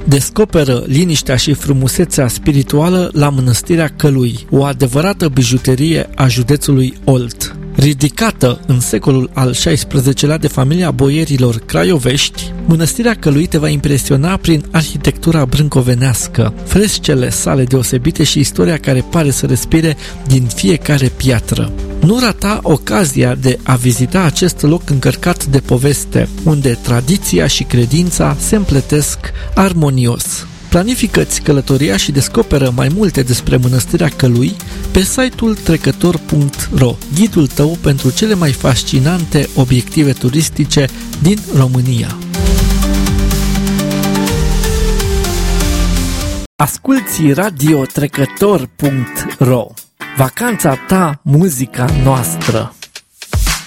Descoperă liniștea și frumusețea spirituală la Mănăstirea Călui, o adevărată bijuterie a județului Olt. Ridicată în secolul al XVI-lea de familia boierilor craiovești, Mănăstirea Călui te va impresiona prin arhitectura brâncovenească, frescele sale deosebite și istoria care pare să respire din fiecare piatră. Nu rata ocazia de a vizita acest loc încărcat de poveste, unde tradiția și credința se împletesc armonios. Planifică-ți călătoria și descoperă mai multe despre Mănăstirea Călui pe site-ul trecător.ro, ghidul tău pentru cele mai fascinante obiective turistice din România. Asculți Radio Trecător.ro. Vacanța ta, muzica noastră.